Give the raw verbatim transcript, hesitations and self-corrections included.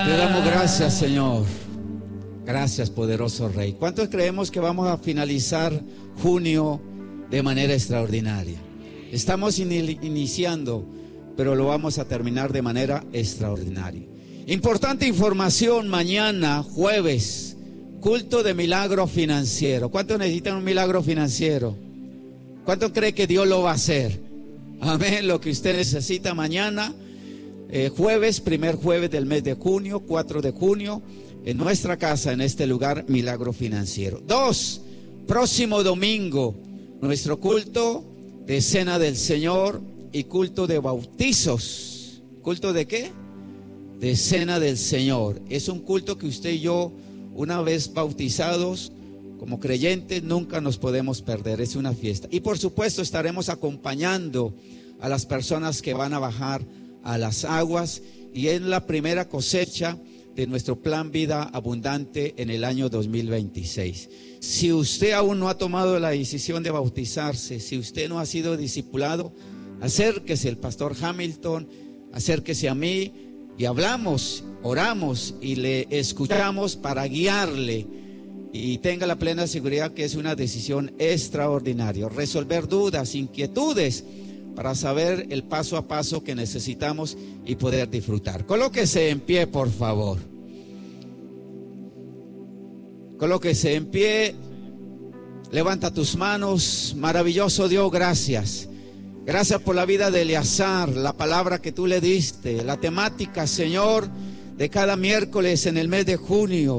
Te damos gracias, Señor. Gracias, poderoso Rey. ¿Cuántos creemos que vamos a finalizar junio de manera extraordinaria? Estamos in- iniciando, pero lo vamos a terminar de manera extraordinaria. Importante información: mañana, jueves, culto de milagro financiero. ¿Cuántos necesitan un milagro financiero? ¿Cuántos cree que Dios lo va a hacer? Amén. Lo que usted necesita mañana, eh, jueves, primer jueves del mes de junio, cuatro de junio, en nuestra casa, en este lugar, milagro financiero. Dos, próximo domingo, nuestro culto de cena del Señor y culto de bautizos. ¿Culto de qué? De cena del Señor. Es un culto que usted y yo, una vez bautizados como creyentes, nunca nos podemos perder. Es una fiesta. Y por supuesto estaremos acompañando a las personas que van a bajar a las aguas, y es la primera cosecha de nuestro plan Vida Abundante en el año dos mil veintiséis. Si usted aún no ha tomado la decisión de bautizarse, si usted no ha sido discipulado, acérquese al pastor Hamilton, acérquese a mí y hablamos, oramos y le escuchamos para guiarle, y tenga la plena seguridad que es una decisión extraordinaria. Resolver dudas, inquietudes, para saber el paso a paso que necesitamos y poder disfrutar. Colóquese en pie, por favor. Colóquese en pie. Levanta tus manos. Maravilloso Dios, gracias. Gracias por la vida de Eleazar, la palabra que tú le diste, la temática, Señor, de cada miércoles en el mes de junio.